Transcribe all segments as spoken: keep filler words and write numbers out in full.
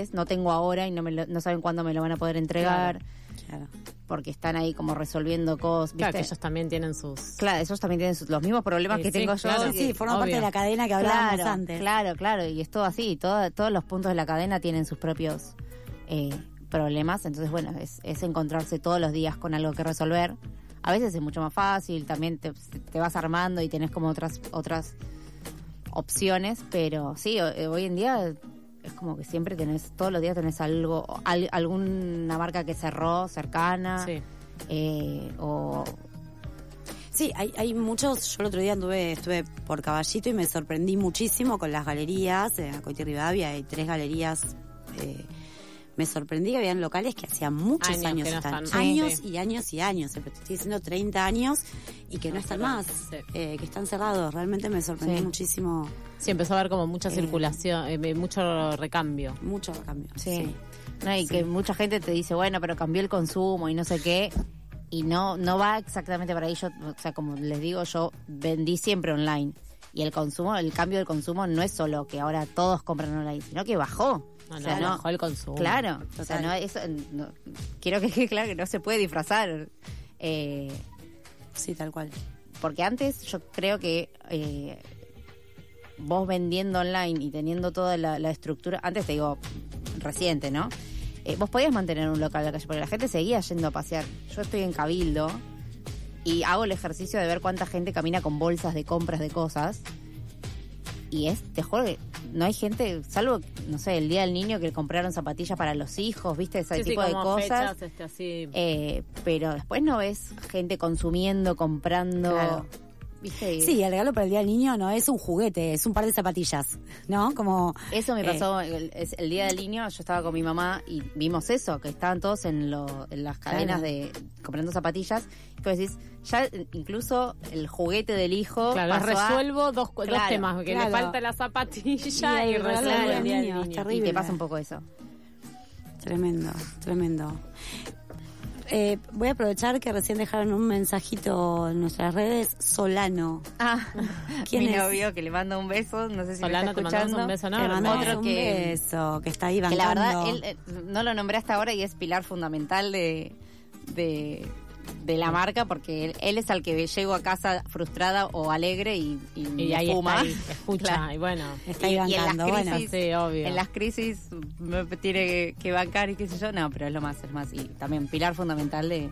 meses, no tengo ahora y no me lo, no saben cuándo me lo van a poder entregar. Claro. Porque están ahí como resolviendo cosas, ¿viste? Claro, que ellos también tienen sus... Claro, ellos también tienen sus, los mismos problemas sí, que sí, tengo claro. yo. Sí, sí, forma obvio. parte de la cadena que hablábamos claro, antes. Claro, claro, y es todo así, todo, todos los puntos de la cadena tienen sus propios eh, problemas, entonces bueno, es, es encontrarse todos los días con algo que resolver. A veces es mucho más fácil, también te, te vas armando y tenés como otras otras opciones, pero sí, hoy en día es como que siempre tenés, todos los días tenés algo, al, alguna marca que cerró cercana, Sí. eh, o... Sí, hay, hay muchos. Yo el otro día anduve, estuve por Caballito y me sorprendí muchísimo con las galerías. En Coiti Rivadavia hay tres galerías. Eh, me sorprendí que habían locales que hacían muchos Años años, que no están, están. años Sí. y años y años. Te estoy diciendo treinta años y que no, No, están cerrados, más, sí. eh, que están cerrados. Realmente me sorprendí Sí. muchísimo, Sí, empezó a haber como mucha Eh, circulación, eh, mucho recambio. mucho cambio. Sí. Sí. No, y Sí. que mucha gente te dice, bueno, pero cambió el consumo y no sé qué. Y no no va exactamente para ahí. Yo, o sea, como les digo, yo vendí siempre online. Y el consumo, el cambio del consumo no es solo que ahora todos compran online, sino que bajó. No, o no, sea, no, bajó el consumo. Claro, o Total. sea, no, eso, no, quiero que quede claro que no se puede disfrazar. Eh, Sí, tal cual. porque antes yo creo que eh, vos vendiendo online y teniendo toda la, la estructura, antes te digo, reciente, ¿no? Eh, vos podías mantener un local en la calle, porque la gente seguía yendo a pasear. Yo estoy en Cabildo y hago el ejercicio de ver cuánta gente camina con bolsas de compras de cosas. Y es, te juro que no hay gente, salvo, no sé, el Día del Niño que compraron zapatillas para los hijos, ¿viste? Ese Sí, sí, tipo de como cosas. fechas, este, así. Eh, pero después no ves gente consumiendo, comprando, Claro. ¿viste? Sí, el regalo para el Día del Niño no es un juguete, es un par de zapatillas, ¿no? Como Eso me eh, pasó el, es- el día del niño, yo estaba con mi mamá y vimos eso, que estaban todos en, lo, en las cadenas Claro. de comprando zapatillas. Y vos decís, ya eh, incluso el juguete del hijo Claro, pasó a- resuelvo dos, dos Claro, temas, que claro. le falta la zapatilla Y y, el regalo resuelvo del el día del niño, niño. está y terrible. te pasa un poco eso. Tremendo, tremendo. Eh, voy a aprovechar que recién dejaron un mensajito en nuestras redes. Solano. Ah, ¿Quién mi es? novio que le mando un beso, no sé si Solano, me te está mandamos escuchando. un beso Te enorme. mandamos Otro un que- beso, que está ahí Que bancando. la verdad, él eh, no lo nombré hasta ahora y es pilar fundamental de, de, de la marca, porque él, él es al que llego a casa frustrada o alegre y, y, Y me ahí fuma. está ahí, escucha, Claro. y bueno. Está ahí Y- y en las bancando, bueno. crisis- Sí, obvio. En las crisis me tiene que, que bancar y qué sé yo, no, pero es lo más, es más. Y también pilar fundamental de,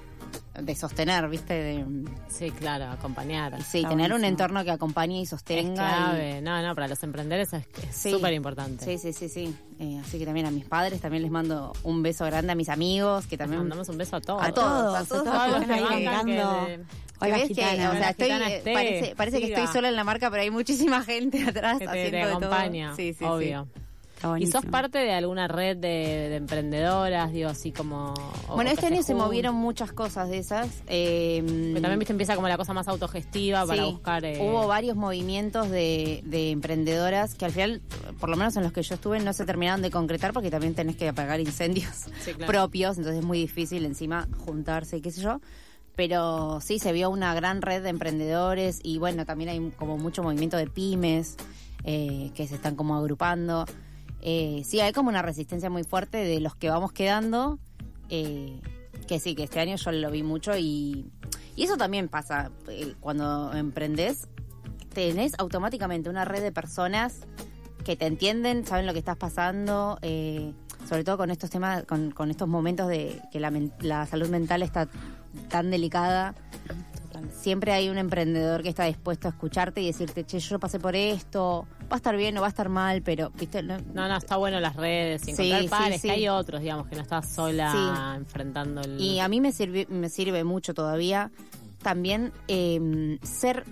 de sostener, ¿viste? De, Sí, claro, acompañar. sí, Está tener un buenísimo. entorno que acompañe y Es sostenga. clave. No, no, para los emprendedores es Sí. súper importante. Sí, sí, sí, sí. Eh, así que también a mis padres también les mando un beso grande, a mis amigos, que Les también... mandamos un beso a todos. A todos, todos, a todos, a todos los que que están ahí bancan, que bancando. de- Que Hola, ves que, gitana. o sea, La estoy, gitana eh, esté, parece, parece que siga. estoy sola en la marca, pero hay muchísima gente atrás que te, haciendo te de todo. acompaña, Sí, sí, obvio. sí. Está ¿Y buenísimo. sos parte de alguna red de, de emprendedoras, digo, así como... o Bueno, que este año se juntan? movieron muchas cosas de esas. Eh, Pero también, viste, empieza como la cosa más autogestiva para sí, buscar... eh, hubo varios movimientos de, de emprendedoras que al final, por lo menos en los que yo estuve, no se terminaron de concretar porque también tenés que apagar incendios Sí, claro. propios, entonces es muy difícil encima juntarse y qué sé yo. Pero sí, se vio una gran red de emprendedores y bueno, también hay como mucho movimiento de pymes eh, que se están como agrupando. Eh, sí, hay como una resistencia muy fuerte de los que vamos quedando, eh, que sí, que este año yo lo vi mucho y, y eso también pasa. Eh, cuando emprendés, tenés automáticamente una red de personas que te entienden, saben lo que estás pasando, eh, sobre todo con estos temas, con, con estos momentos de que la, men- la salud mental está tan delicada. Siempre hay un emprendedor que está dispuesto a escucharte y decirte, che, yo pasé por esto, va a estar bien o va a estar mal, pero, viste, no, No, no, está bueno las redes, y Sí, encontrar sí, pares, sí. que hay otros, digamos, que no estás sola Sí. enfrentando el... Y a mí me sirve, me sirve mucho todavía también eh, ser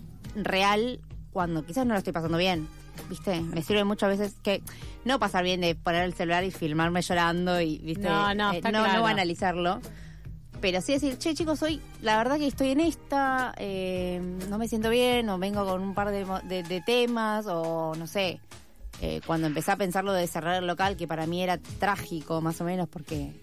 real cuando quizás no lo estoy pasando bien. ¿Viste? Me sirve mucho a veces que no pasar bien de poner el celular y filmarme llorando y, ¿viste? No, no, Eh, está no, claro. no analizarlo. Pero sí decir, che, chicos, hoy la verdad que estoy en esta, eh, no me siento bien, o vengo con un par de, mo- de, de temas, o no sé. Eh, cuando empecé a pensar lo de cerrar el local, que para mí era trágico, más o menos, porque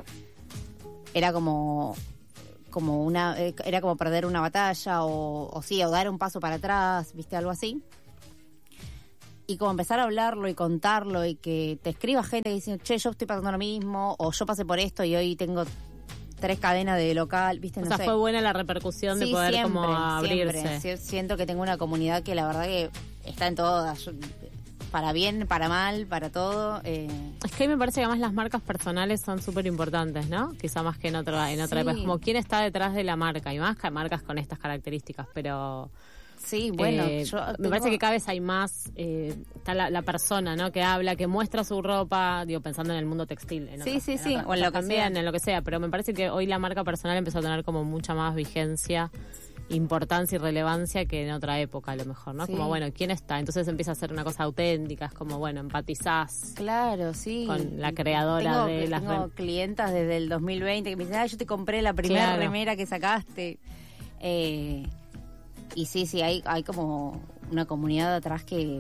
era como como una eh, era como perder una batalla o, o sí, o dar un paso para atrás, viste, algo así. y como empezar a hablarlo y contarlo y que te escriba gente diciendo, che, yo estoy pasando lo mismo, o yo pasé por esto y hoy tengo tres cadenas de local, ¿viste? O No sea, sé. fue buena la repercusión de Sí, poder siempre, como abrirse. siempre. Sí, siento que tengo una comunidad que la verdad que está en todas. Yo- para bien, para mal, para todo. Eh, Es que a mí me parece que además las marcas personales son súper importantes, ¿no? Quizá más que en otra, en otra Sí. época. Es como quién está detrás de la marca, y más que marcas con estas características, pero... sí, bueno, eh, yo me tengo- parece que cada vez hay más, eh, está la, la persona, ¿no? Que habla, que muestra su ropa, digo, pensando en el mundo textil. En Sí, otras- sí, en sí, otras o en lo cosas que también, sea. en lo que sea, pero me parece que hoy la marca personal empezó a tener como mucha más vigencia, importancia y relevancia que en otra época a lo mejor, ¿no? Sí. Como, bueno, ¿quién está? Entonces empieza a ser una cosa auténtica, es como, bueno, empatizás. Claro, sí. Con la creadora tengo, de las Tengo rem- clientas desde el dos mil veinte que me dicen, ah, yo te compré la primera Claro. remera que sacaste. Eh, y sí, sí, hay, hay como una comunidad atrás que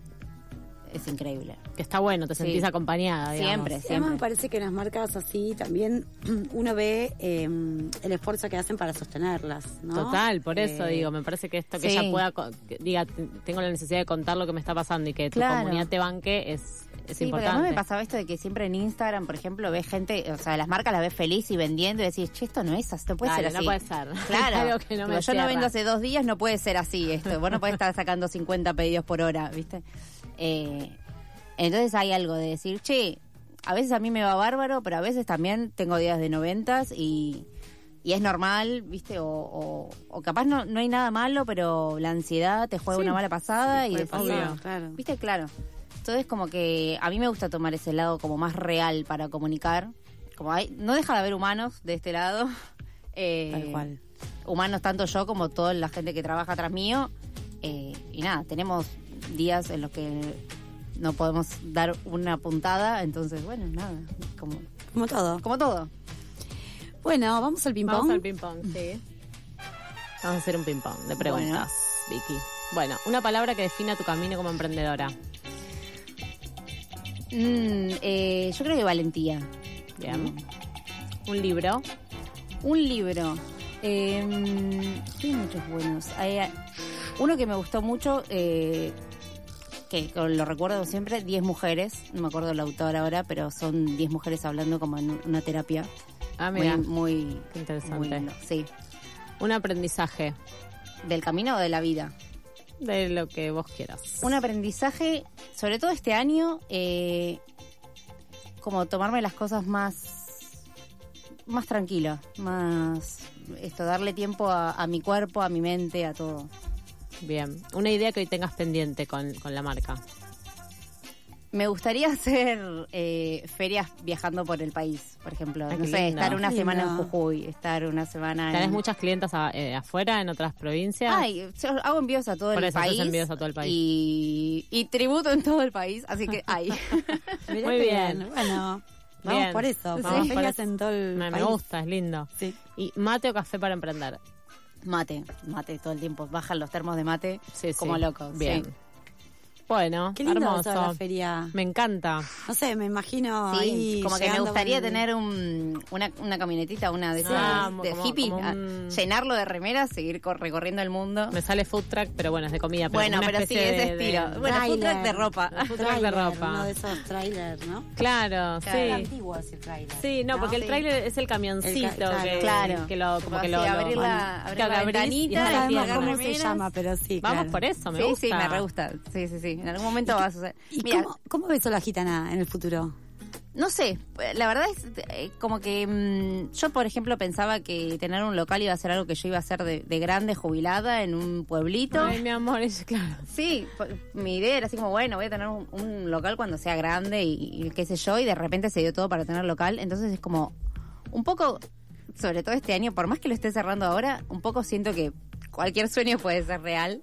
es increíble. Que está bueno, te Sí. sentís acompañada, digamos. Siempre, Además siempre. me parece que en las marcas así también uno ve eh, el esfuerzo que hacen para sostenerlas, ¿no? Total, por eso Eh, digo, me parece que esto que sí. ella pueda, co- que diga, t- tengo la necesidad de contar lo que me está pasando y que tu Claro. comunidad te banque es, es Sí, porque además importante. me pasaba esto de que siempre en Instagram, por ejemplo, ves gente, o sea, las marcas las ves feliz y vendiendo y decís, che, esto no es así, no puede Dale, ser no así. puede ser. Claro. Algo que no Digo, me yo cierra. no vendo hace dos días, no puede ser así esto. Vos no podés estar sacando cincuenta pedidos por hora, ¿viste? Eh, entonces hay algo de decir, che, a veces a mí me va bárbaro, pero a veces también tengo días de noventas y, y es normal, ¿viste? O, o, o capaz no, no hay nada malo, pero la ansiedad te juega Sí, una mala pasada y puede decís, pasar, obvio. claro. ¿viste? Claro. Entonces como que a mí me gusta tomar ese lado como más real para comunicar. Como hay, no deja de haber humanos de este lado. Eh, Tal cual. Humanos tanto yo como toda la gente que trabaja atrás mío. Eh, y nada, tenemos días en los que no podemos dar una puntada. Entonces, bueno, nada, como, Como todo. como todo. Bueno, vamos al ping-pong. Vamos al ping-pong, sí. Vamos a hacer un ping-pong de preguntas, Vicky. Bueno, una palabra que defina tu camino como emprendedora. Mm, eh, yo creo que valentía. Bien. Un libro. Un libro. Eh, hay muchos buenos. Hay, eh, uno que me gustó mucho, eh, que lo recuerdo siempre, diez mujeres. No me acuerdo el autor ahora, pero son diez mujeres hablando como en una terapia. Ah, Muy, mira, muy, qué interesante. muy lindo. Sí. Un aprendizaje ¿Del camino o de la vida? de lo que vos quieras. Un aprendizaje, sobre todo este año, eh, como tomarme las cosas más más tranquilo, más esto, darle tiempo a, a mi cuerpo, a mi mente, a todo. Bien. Una idea que hoy tengas pendiente con, con la marca. Me gustaría hacer eh, ferias viajando por el país, por ejemplo. Ah, no qué sé, lindo. estar una Qué semana en lindo. Jujuy, estar una semana ¿Tenés en... muchas clientas a- eh, afuera, en otras provincias? Ay, yo hago envíos a todo Por el eso haces país. envíos a todo el país. Y, y tributo en todo el país, así que hay. Mirá Muy qué bien. Bueno, vamos Bien. por eso. Sí. Vamos Sí. ferias en todo el me, me país. gusta, es lindo. Sí. ¿Y mate o café para emprender? Mate, mate todo el tiempo. Bajan los termos de mate Sí, sí. como locos. Bien. sí. Bueno, Qué lindo hermoso. eso de la feria. Me encanta. No sé, me imagino Sí, ahí como que me llegando gustaría con el- tener un, una, una camionetita, una de esas Ah, de como- hippie, como a- un- llenarlo de remeras, seguir cor- recorriendo el mundo. Me sale food truck, pero bueno, es de comida. Pero Bueno, como una pero sí, especie ese de- estilo. de- Bueno, food truck Tráiler. de ropa. Food truck de Tráiler, ropa. Uno de esos trailers, ¿no? Claro, Claro. Es sí. antiguo ese trailer. Sí, no, porque el Sí. tráiler es el camioncito El ca- claro. que, Claro. que lo, como que Así, lo, lo- abrir la, abrir Claro, la que abrís y ventanita, está No la y sabemos tierra. agarrar cómo se remeras. llama, pero sí, Vamos claro. por eso, me sí, gusta. sí, me re gusta. Sí, sí, sí. En algún momento vas a hacer. ¿Y Mira, cómo, cómo ves a la gitana en el futuro? no sé, la verdad es eh, como que mm, yo, por ejemplo, pensaba que tener un local iba a ser algo que yo iba a hacer de, de grande, jubilada, en un pueblito. Ay, mi amor, es claro. Sí, po- mi idea era así como, bueno, voy a tener un, un local cuando sea grande y, y qué sé yo, y de repente se dio todo para tener local. Entonces es como un poco, sobre todo este año, por más que lo esté cerrando ahora, un poco siento que cualquier sueño puede ser real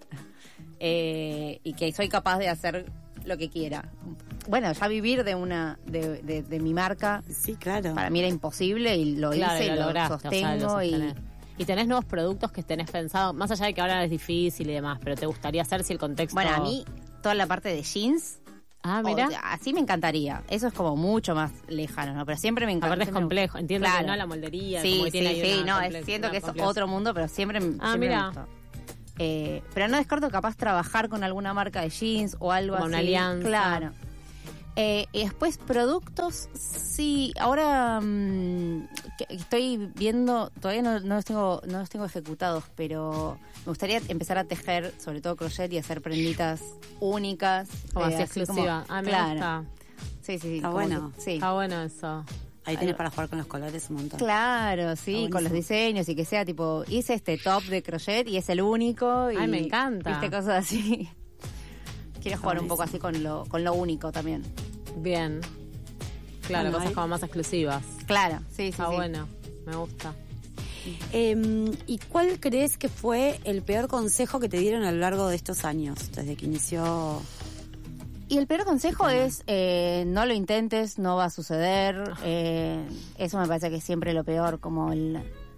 eh, y que soy capaz de hacer lo que quiera. Bueno, ya vivir de una de, de, de mi marca Sí, claro. para mí era imposible y lo Claro, hice, lo lo, lograste, sostengo o sea, lo y... sostenés. Y tenés nuevos productos que tenés pensado, más allá de que ahora es difícil y demás, pero te gustaría hacer si el contexto... Bueno, a mí toda la parte de jeans, Ah, mira. o sea, así me encantaría. Eso es como mucho más lejano, ¿no? Pero siempre me encanta. Aparte es siempre me- complejo, entiendo Claro. que no la moldería, Sí, como que sí, tiene ahí sí, una no, es- comple- siento una que es complejidad. otro mundo, pero siempre, Ah, siempre me mira. gustó. Eh, pero no descarto capaz trabajar con alguna marca de jeans o algo Como así. una alianza. Claro. Eh, y después productos, sí, ahora mmm, que estoy viendo, todavía no, no los tengo no los tengo ejecutados, pero me gustaría empezar a tejer, sobre todo crochet, y hacer prenditas únicas. Como eh, así así exclusiva. como- ah, me claro. gusta. Sí, sí, sí. Está como bueno. que- sí. Está bueno eso. Ahí tenés para jugar con los colores un montón. Claro, sí, buenísimo. con los diseños y que sea tipo, hice este top de crochet y es el único. Y, Ay, me encanta. Viste, cosas así. Quiero jugar un poco así buenísimo. con lo, con lo único también. Bien. Claro, Bueno, cosas ahí- como más exclusivas. Claro, sí, sí. Está sí. bueno. Me gusta. Eh, ¿Y cuál crees que fue el peor consejo que te dieron a lo largo de estos años, desde que inició? Y el peor consejo es eh, no lo intentes, no va a suceder. Eh, eso me parece que es siempre lo peor, como el,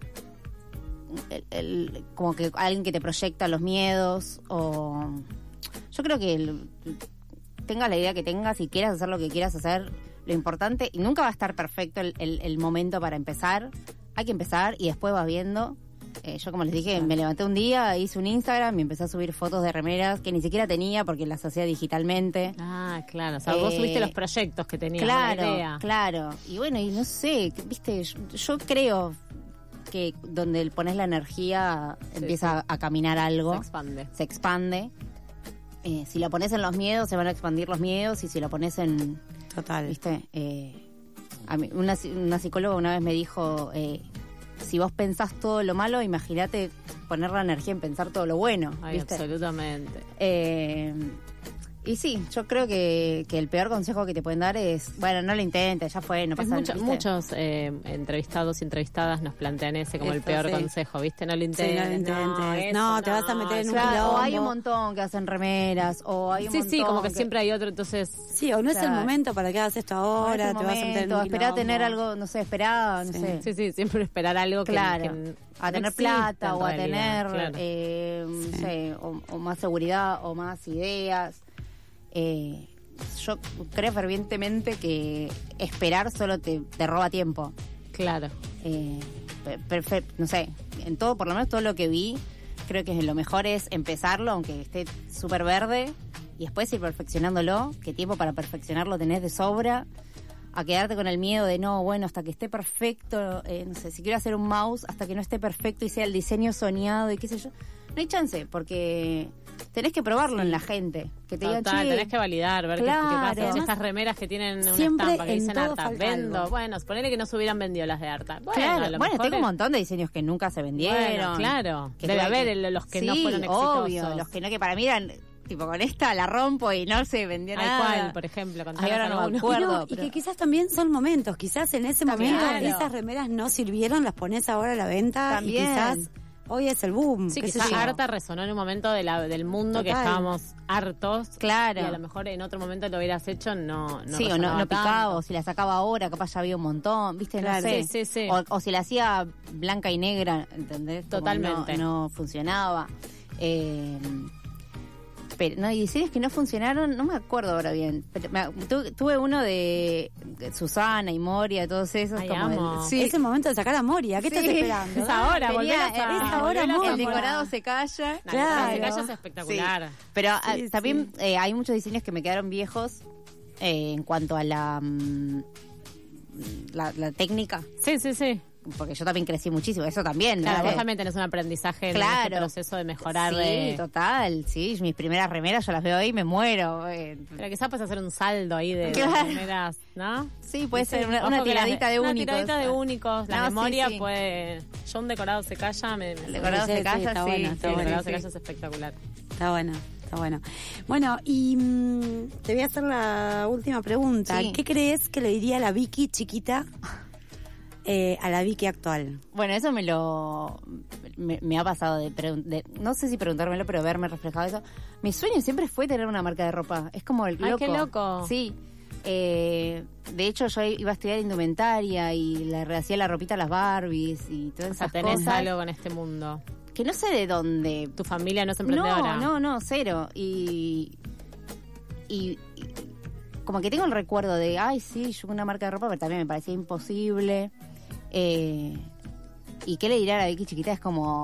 el- el- como que alguien que te proyecta los miedos o yo creo que el, tengas la idea que tengas y quieras hacer lo que quieras hacer, lo importante, y nunca va a estar perfecto el, el- el momento para empezar. Hay que empezar y después vas viendo. Eh, yo, como les dije, me levanté un día, hice un Instagram y empecé a subir fotos de remeras que ni siquiera tenía porque las hacía digitalmente. Ah, claro. O sea, vos Eh, subiste los proyectos que tenías. Claro, la idea. claro. Y bueno, y no sé, viste, yo, yo creo que donde pones la energía Sí, empieza sí. A, a caminar algo, Se expande. se expande. Eh, si lo pones en los miedos, se van a expandir los miedos, y si lo pones en, Total. viste, eh, a mí, una, una psicóloga una vez me dijo, eh, si vos pensás todo lo malo, imagínate poner la energía en pensar todo lo bueno, Ay, ¿viste? absolutamente. Eh, y sí, yo creo que, que el peor consejo que te pueden dar es, bueno, no lo intentes, ya fue, no Es pasa mucho- ¿viste? muchos eh, entrevistados y entrevistadas nos plantean ese como el Eso, peor sí. consejo, ¿viste? No lo Sí, intentes. no lo intentes. eso No, te vas a meter en un eso Claro, o quilombo. hay un montón que hacen remeras, o hay un Sí, montón sí, como que, siempre hay otro, entonces... Sí, o no es el Claro. momento para que hagas esto no es ahora, el te vas a meter en momento, un esperá a quilombo. tener algo, no sé, esperá, no Sí. sé. Sí, sí, siempre esperar algo que... Claro, que a no tener existe plata en o a realidad, tener, claro. eh, no Sí. sé, o, o más seguridad o más ideas. Eh, yo creo fervientemente que esperar solo te, te roba tiempo. Claro. Eh, perfecto, no sé, en todo, por lo menos todo lo que vi, creo que lo mejor es empezarlo, aunque esté súper verde, y después ir perfeccionándolo, que tiempo para perfeccionarlo tenés de sobra, a quedarte con el miedo de no, bueno, hasta que esté perfecto, eh, no sé, si quiero hacer un mouse, hasta que no esté perfecto y sea el diseño soñado y qué sé yo, no hay chance, porque tenés que probarlo en la gente, que te digan, Total, che, tenés que validar, ver qué- qué, claro. pasa. Además, Estas remeras que tienen una siempre estampa que en dicen todo Arta, falta vendo. algo. Bueno, suponele que no se hubieran vendido las de Arta. Bueno, claro, a lo bueno, mejor tengo un es- montón de diseños que nunca se vendieron. Bueno, claro. Que Debe tuve haber que- el- los que no Sí, fueron exitosos. obvio, los que no, que para mí eran, tipo, con esta la rompo y no se vendió Ay, nada. ¿cuál, por ejemplo? Ay, Contanos ahora no me alguno. acuerdo. No, y pero- que quizás también son momentos, quizás en ese También. momento Claro. esas remeras no sirvieron, las pones ahora a la venta También. y quizás hoy es el boom. Sí, qué sé quizás yo. Arta resonó en un momento de la, del mundo que Total. estábamos hartos. Claro. Y a lo mejor en otro momento lo hubieras hecho, no, no sí, o no, resonaba no picaba, tanto. o si la sacaba ahora, capaz ya había un montón, ¿viste? Claro. No sé. Sí, sí, sí. O, o si la hacía blanca y negra, ¿entendés? Como Totalmente. No, no funcionaba. Eh, pero, no, y diseños que no funcionaron, no me acuerdo ahora bien. Pero me- tu- tuve uno de Susana y Moria, todos esos. Ay, como el- amo. sí. Es el momento de sacar a Moria. ¿Qué Sí. estás esperando? Es ahora, Tenía- volver a... es ahora, volver a Moria. El Zamora. decorado se calla. No, Claro. el decorado es espectacular. Sí. Pero ah, Sí, también sí. eh, hay muchos diseños que me quedaron viejos eh, en cuanto a la, mm, la la técnica, Sí, sí, sí. porque yo también crecí muchísimo, eso también. Claro, ¿no? vos Eh, también tenés un aprendizaje en Claro. este proceso de mejorar. Sí, de- total, sí, mis primeras remeras yo las veo ahí y me muero. eh. Pero quizás puedes hacer un saldo ahí de, de Claro. primeras, ¿no? Sí, puede Sí, ser una, ojo una que las tiradita de una únicos. tiradita de únicos. La No, sí, memoria sí. puede... Yo un decorado se calla, me... me El decorado Sí, se sí, calla, está sí. bueno, Sí, está el bueno, decorado sí. se calla es espectacular. Está bueno, está bueno. Bueno, y mm, te voy a hacer la última pregunta. Sí. ¿Qué crees que le diría la Vicky chiquita eh, a la Vicky actual? Bueno, eso me lo me, me ha pasado de, pregun- de no sé si preguntármelo, pero verme reflejado eso. Mi sueño siempre fue tener una marca de ropa. Es como el Ay, loco. qué loco. Sí. Eh, de hecho, yo iba a estudiar indumentaria y le rehacía la ropita a las Barbies y todas O sea, esas tenés cosas. algo con este mundo. Que no sé de dónde. Tu familia no es emprendedora. No, no, no, cero. Y, y, y como que tengo el recuerdo de, ay, sí, yo una marca de ropa, pero también me parecía imposible. Eh, y qué le dirá a la Vicky chiquita, es como,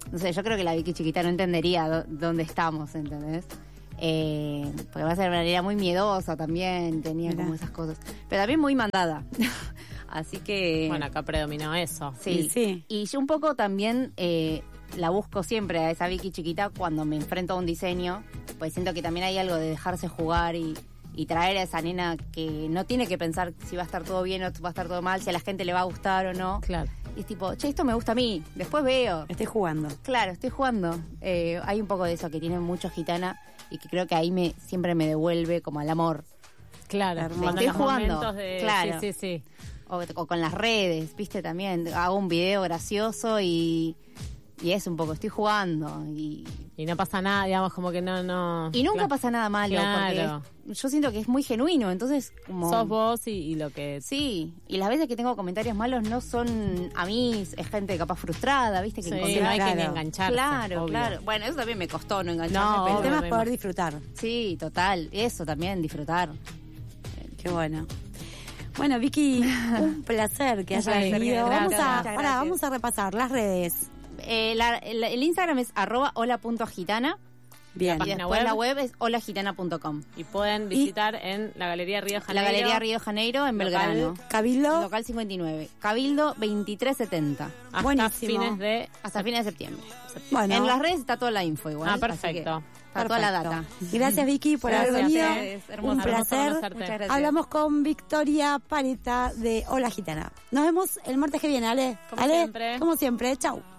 no sé, yo creo que la Vicky chiquita no entendería do- dónde estamos, ¿entendés? Eh, porque va a ser una manera muy miedosa también, tenía Mirá. como esas cosas. Pero también muy mandada. Así que... Bueno, acá predominó eso. Sí, Y sí. Y yo un poco también eh, la busco siempre a esa Vicky chiquita cuando me enfrento a un diseño, pues siento que también hay algo de dejarse jugar y, y traer a esa nena que no tiene que pensar si va a estar todo bien o va a estar todo mal, si a la gente le va a gustar o no. Claro. Y es tipo, che, esto me gusta a mí, después veo. Estoy jugando. Claro, estoy jugando. Eh, hay un poco de eso que tiene mucho gitana y que creo que ahí me siempre me devuelve como al amor. Claro, Hermoso. cuando Estoy los jugando, momentos de... claro. Sí, sí, sí. O, o con las redes, viste, también. Hago un video gracioso y, y es un poco, estoy jugando. Y, Y no pasa nada, digamos, como que no... no y nunca claro. pasa nada malo, Claro. porque es- yo siento que es muy genuino, entonces como... Sos vos y, y lo que... Sí, y las veces que tengo comentarios malos no son a mí, es gente capaz frustrada, viste, que Sí, encontré- no hay que ni Claro. engancharse. Claro, obvio. claro. Bueno, eso también me costó no engancharme, No, pero... El tema me es poder imagino. disfrutar. Sí, total, eso también, disfrutar. Qué bueno. Bueno, Vicky, un placer que Un hayas placer, venido. gracias. Vamos a, Muchas pará, gracias. vamos a repasar las redes. Eh, la- el, el Instagram es arroba hola.gitana Bien. y página después web. la web es holagitana punto com. Y pueden visitar en la Galería Río de La Janeiro. Galería Río de Janeiro en Local Belgrano. Cabildo. Local cincuenta y nueve. Cabildo veintitrés setenta. Hasta Buenísimo. fines de... Hasta fines de septiembre. Bueno. En las redes está toda la info igual. Ah, así que perfecto. Está toda la Perfecto. data. Gracias, Vicky, por haber Gracias venido. a ustedes, hermoso. Un Hermoso placer. conocerte. Muchas gracias. Hablamos con Victoria Pareta de Hola Gitana. Nos vemos el martes que viene, Ale. Como Ale, siempre. como siempre. Chau.